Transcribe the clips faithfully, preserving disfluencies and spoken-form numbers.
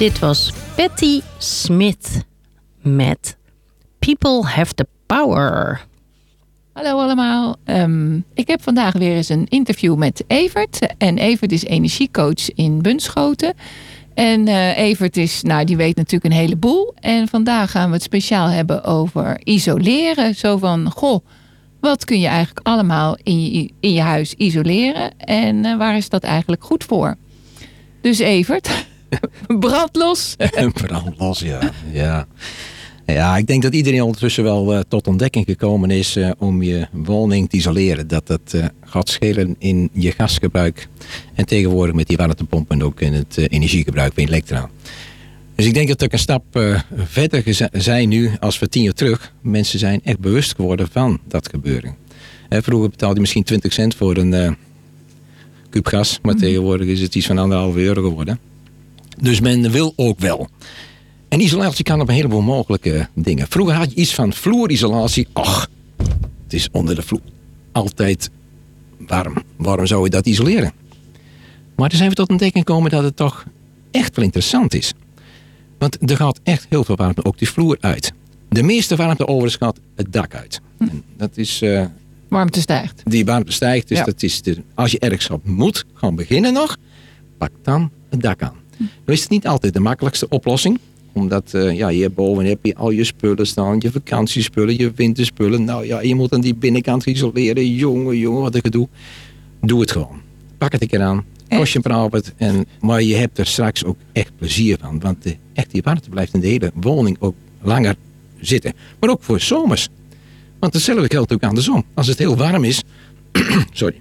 Dit was Patti Smith met People Have the Power. Hallo allemaal. Um, ik heb vandaag weer eens een interview met Evert. En Evert is energiecoach in Bunschoten. En uh, Evert is, nou, die weet natuurlijk een heleboel. En vandaag gaan we het speciaal hebben over isoleren. Zo van, goh, wat kun je eigenlijk allemaal in je, in je huis isoleren? En uh, waar is dat eigenlijk goed voor? Dus Evert, brandlos. Brandlos, ja. ja. Ja, ik denk dat iedereen ondertussen wel uh, tot ontdekking gekomen is uh, om je woning te isoleren. Dat dat uh, gaat schelen in je gasgebruik. En tegenwoordig met die warmtepompen ook in het uh, energiegebruik van Elektra. Dus ik denk dat we een stap uh, verder geza- zijn nu als we tien jaar terug. Mensen zijn echt bewust geworden van dat gebeuren. Uh, vroeger betaalde je misschien twintig cent voor een uh, kuub gas. Maar mm-hmm. tegenwoordig is het iets van anderhalve euro geworden. Dus men wil ook wel. En isolatie kan op een heleboel mogelijke dingen. Vroeger had je iets van vloerisolatie. Ach, het is onder de vloer altijd warm. Waarom zou je dat isoleren? Maar toen zijn we tot ontdekking gekomen dat het toch echt wel interessant is. Want er gaat echt heel veel warmte ook die vloer uit. De meeste warmte overigens gaat het dak uit. Hm. En dat is... Uh, warmte stijgt. Die warmte stijgt. Dus ja. dat is de, als je ergens op moet gaan beginnen nog, pak dan het dak aan. Hm. Nu is het niet altijd de makkelijkste oplossing. Omdat uh, ja, je hebt boven heb je al je spullen staan. Je vakantiespullen, je winterspullen. Nou ja, je moet aan die binnenkant isoleren. Jongen, jongen, wat een gedoe. Doe het gewoon. Pak het een keer aan. Kost je een paar het. En, maar je hebt er straks ook echt plezier van. Want de, echt die warmte blijft in de hele woning ook langer zitten. Maar ook voor zomers. Want hetzelfde geldt ook aan de zon. Als het heel warm is. sorry.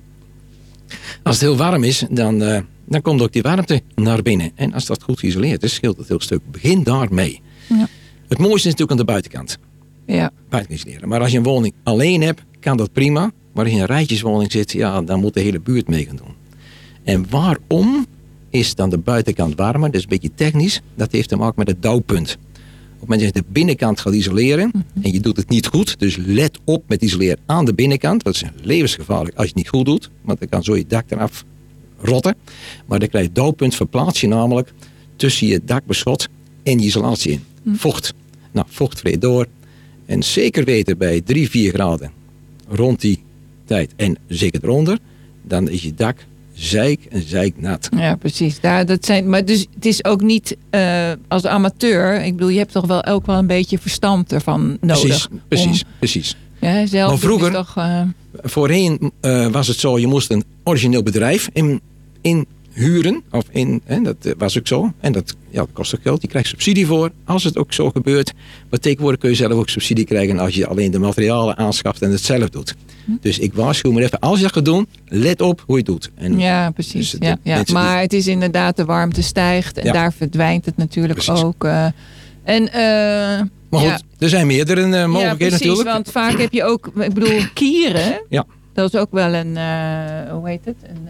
Als het heel warm is, dan... Uh, Dan komt ook die warmte naar binnen. En als dat goed geïsoleerd is, scheelt het heel stuk. Begin daarmee. Ja. Het mooiste is natuurlijk aan de buitenkant. Ja. Buitenkant isoleren. Maar als je een woning alleen hebt, kan dat prima. Maar als je in een rijtjeswoning zit, ja, dan moet de hele buurt mee gaan doen. En waarom is dan de buitenkant warmer? Dat is een beetje technisch. Dat heeft te maken met het douwpunt. Op het moment dat je de binnenkant gaat isoleren, mm-hmm. en je doet het niet goed, dus let op met isoleren aan de binnenkant. Dat is levensgevaarlijk als je het niet goed doet. Want dan kan zo je dak eraf rotten. Maar dan krijg je douwpunt, verplaats je namelijk tussen je dakbeschot en je isolatie in. Hm. Vocht. Nou, vocht vreet door. En zeker weten bij drie, vier graden rond die tijd en zeker eronder, dan is je dak zeik en zeiknat. Ja, precies. Daar, dat zijn, maar dus het is ook niet uh, als amateur, ik bedoel, je hebt toch wel ook wel een beetje verstand ervan nodig. Precies, precies, om, precies. Ja, zelf maar vroeger, toch, uh... voorheen uh, was het zo, je moest een origineel bedrijf in, in huren. Of in, hè, dat was ook zo. En dat, ja, dat kost ook geld. Je krijgt subsidie voor, als het ook zo gebeurt. Maar tegenwoordig kun je zelf ook subsidie krijgen als je alleen de materialen aanschaft en het zelf doet. Hm. Dus ik waarschuw me even, als je dat gaat doen, let op hoe je het doet. En ja, precies. Dus ja, ja. Maar het is inderdaad, de warmte stijgt en ja. daar verdwijnt het natuurlijk precies. ook. Uh, en... Uh, Maar goed, ja. er zijn meerdere uh, mogelijkheden ja, precies, natuurlijk. Want vaak heb je ook, ik bedoel, kieren. Ja. Dat is ook wel een, uh, hoe heet het? Een,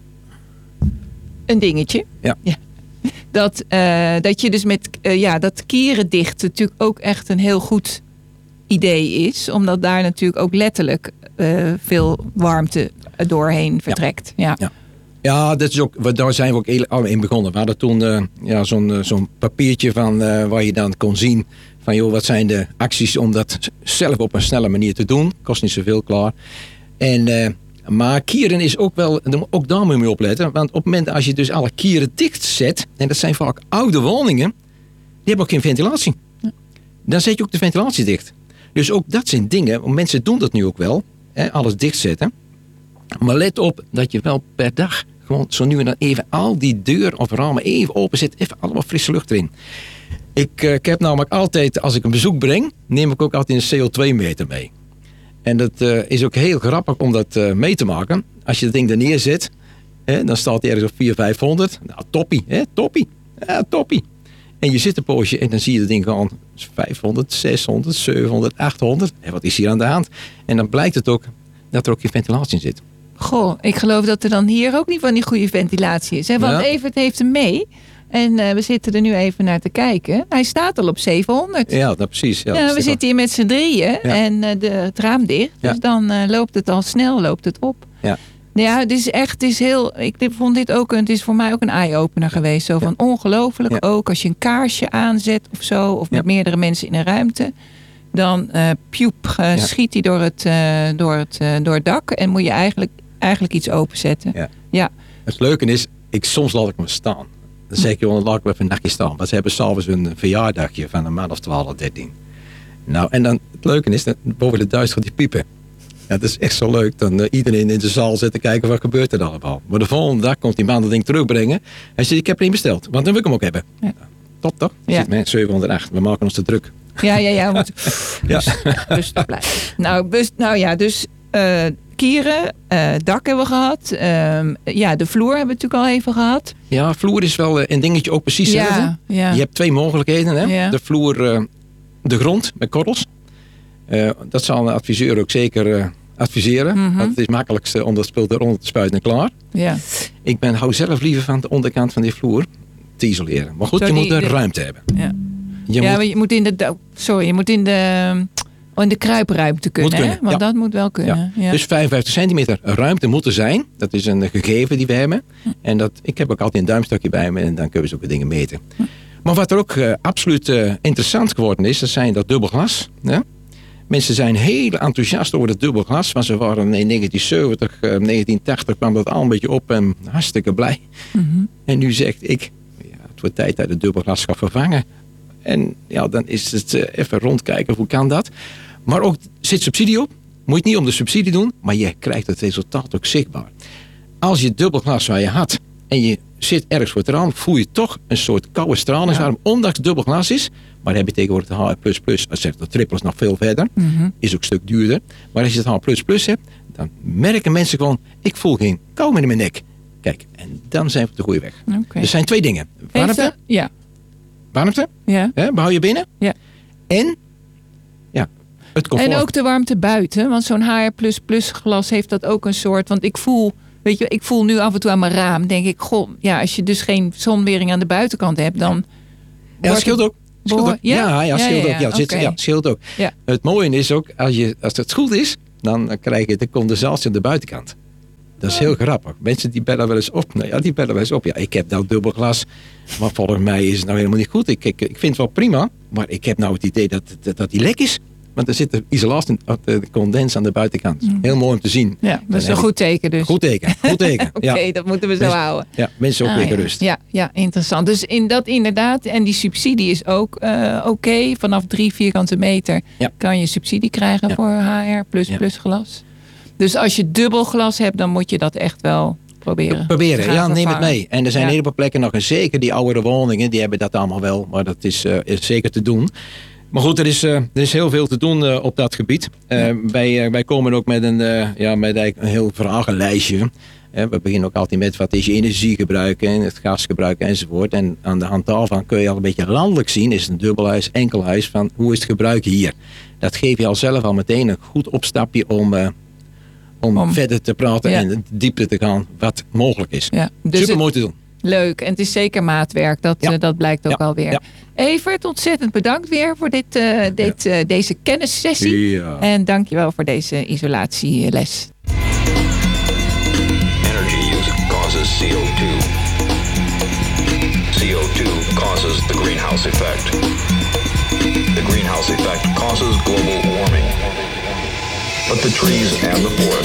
uh, een dingetje. Ja. ja. Dat, uh, dat je dus met, uh, ja, dat kieren dicht natuurlijk ook echt een heel goed idee is. Omdat daar natuurlijk ook letterlijk uh, veel warmte doorheen vertrekt. Ja. ja. ja. Ja, dat is ook, daar zijn we ook al in begonnen. We hadden toen uh, ja, zo'n, uh, zo'n papiertje van, uh, waar je dan kon zien van joh, wat zijn de acties om dat zelf op een snelle manier te doen. Kost niet zoveel, klaar. En, uh, maar kieren is ook wel, ook daar moet je mee opletten. Want op het moment als je dus alle kieren dicht zet, en dat zijn vaak oude woningen, die hebben ook geen ventilatie. Ja. Dan zet je ook de ventilatie dicht. Dus ook dat zijn dingen, mensen doen dat nu ook wel, hè, alles dichtzetten. Maar let op dat je wel per dag gewoon zo nu en dan even al die deur of ramen even openzet. Even allemaal frisse lucht erin. Ik, uh, ik heb namelijk altijd, als ik een bezoek breng, neem ik ook altijd een C O twee meter mee. En dat uh, is ook heel grappig om dat uh, mee te maken. Als je dat ding er neerzet, hè, dan staat hij ergens op vierhonderd, vijfhonderd. Nou, toppie, hè, toppie. Ja, toppie. En je zit een poosje en dan zie je dat ding gewoon vijfhonderd, zeshonderd, zevenhonderd, achthonderd. En wat is hier aan de hand? En dan blijkt het ook dat er ook geen ventilatie in zit. Goh, ik geloof dat er dan hier ook niet van die goede ventilatie is. Hè? Want ja. Evert heeft hem mee. En uh, we zitten er nu even naar te kijken. Hij staat al op zevenhonderd. Ja, dat precies. Ja, ja, we zitten hier met z'n drieën. Ja. En uh, de, het raam dicht. Ja. Dus dan uh, loopt het al snel loopt het op. Ja. Ja, het is echt, het is heel. Ik vond dit ook een. Het is voor mij ook een eye-opener geweest. Zo van ja. ongelooflijk ja. ook als je een kaarsje aanzet of zo, of met ja. meerdere mensen in een ruimte, dan uh, piep, uh, ja. schiet hij door het, uh, door, het, uh, door het dak en moet je eigenlijk, eigenlijk iets openzetten. Ja. Ja. Het leuke is, ik soms laat ik me staan. Dan zeg je gewoon, laat ik me even een nachtje staan. Want ze hebben s'avonds een verjaardagje van een maand of twaalf of dertien. Nou, en dan het leuke is, dat boven de duister die piepen. Ja, dat is echt zo leuk. Dan uh, iedereen in de zaal zit te kijken wat gebeurt er allemaal. Maar de volgende dag komt die man dat ding terugbrengen. Hij zegt, ik heb er een besteld. Want dan wil ik hem ook hebben. Ja. Top toch? Ja. Zit met zevenhonderdacht. We maken ons te druk. Ja, ja, ja. We moeten ja. rustig blijven. Nou, dus, nou ja, dus uh, kieren, uh, dak hebben we gehad. Uh, ja, de vloer hebben we natuurlijk al even gehad. Ja, vloer is wel uh, een dingetje ook precies ja, hetzelfde. Ja. Je hebt twee mogelijkheden. Hè? Ja. De vloer, uh, de grond met korrels. Uh, dat zal een adviseur ook zeker uh, adviseren. Mm-hmm. Want het is het makkelijkste om dat spul eronder te spuiten en klaar. Ja. Ik ben, hou zelf liever van de onderkant van die vloer te isoleren. Maar goed, Zo, je die, moet er de, ruimte hebben. Ja, je, ja, moet, je moet in de, sorry, je moet in de, in de kruipruimte kunnen. kunnen hè? Want ja. dat moet wel kunnen. Ja. Ja. Dus vijfenvijftig centimeter ruimte moet er zijn. Dat is een gegeven die we hebben. Hm. En dat, ik heb ook altijd een duimstukje bij me en dan kunnen we zulke dingen meten. Hm. Maar wat er ook uh, absoluut uh, interessant geworden is, dat zijn dat dubbelglas. Ja? Mensen zijn heel enthousiast over het dubbelglas. Want ze waren in negentien zeventig, uh, negentien tachtig kwam dat al een beetje op en hartstikke blij. Mm-hmm. En nu zegt ik, ja, het wordt tijd dat het dubbelglas gaat vervangen. En ja, dan is het uh, even rondkijken, hoe kan dat? Maar ook, zit subsidie op? Moet je het niet om de subsidie doen, maar je krijgt het resultaat ook zichtbaar. Als je dubbelglas waar je had en je zit ergens voor het raam, voel je toch een soort koude stralingsarm, ja. ondanks het dubbelglas is. Maar dan heb je tegenwoordig de H R plus plus. Als je zegt, de triple is nog veel verder. Mm-hmm. Is ook een stuk duurder. Maar als je het H R plus plus hebt, dan merken mensen gewoon, ik voel geen kou meer in mijn nek. Kijk, en dan zijn we op de goede weg. Okay. Er zijn twee dingen. Warmte. Dat, ja. Warmte. Ja. Hè, behoud je binnen. Ja. En ja, het comfort. En ook de warmte buiten. Want zo'n H R plus plus glas heeft dat ook een soort. Want ik voel, weet je, ik voel nu af en toe aan mijn raam. Denk ik, goh, ja, als je dus geen zonwering aan de buitenkant hebt, dan. Ja, dat scheelt ook. Scheelt ook. Ja, ja, ja, scheelt ja, ja, ja. ook. Ja, zit, okay. ja, scheelt ook. Ja. Het mooie is ook, als, je, als het goed is, dan krijg je de condensatie aan de buitenkant. Dat is heel grappig. Mensen die bellen wel eens op. Nou ja, die bellen wel eens op. Ja, ik heb nou dubbel glas. Maar volgens mij is het nou helemaal niet goed. Ik, ik, ik vind het wel prima. Maar ik heb nou het idee dat, dat, dat die lek is. Want er zit de isolatie, de condens aan de buitenkant. Heel mooi om te zien. Ja, dat is een goed teken dus. Goed teken. Goed teken. Oké, okay, ja. Dat moeten we zo mensen, houden. Ja, mensen ook ah, weer gerust. Ja, ja, interessant. Dus in dat inderdaad. En die subsidie is ook uh, oké. Okay. Vanaf drie vierkante meter ja. kan je subsidie krijgen ja. voor H R plus ja. plus glas. Dus als je dubbel glas hebt, dan moet je dat echt wel proberen. Proberen, ja, neem het mee. En er zijn ja. een heleboel plekken nog, en zeker die oudere woningen, die hebben dat allemaal wel. Maar dat is, uh, is zeker te doen. Maar goed, er is, uh, er is heel veel te doen uh, op dat gebied. Uh, ja. wij, uh, wij komen ook met een, uh, ja, met een heel vragenlijstje. Uh, we beginnen ook altijd met wat is je energiegebruik en het gasgebruik enzovoort. En aan de hand daarvan kun je al een beetje landelijk zien, is het een dubbelhuis, enkelhuis, van hoe is het gebruik hier. Dat geeft je al zelf al meteen een goed opstapje om... Uh, Om, om verder te praten ja. en diepte te gaan wat mogelijk is. Ja, dus super mooi te doen. Leuk. En het is zeker maatwerk. Dat, ja. uh, dat blijkt ook ja. alweer. Ja. Evert, ontzettend bedankt weer voor dit, uh, dit, uh, deze kennissessie. Ja. En dankjewel voor deze isolatieles. Energy use causes C O two. C O two causes the greenhouse effect. The greenhouse effect causes global warming. But the trees and the forests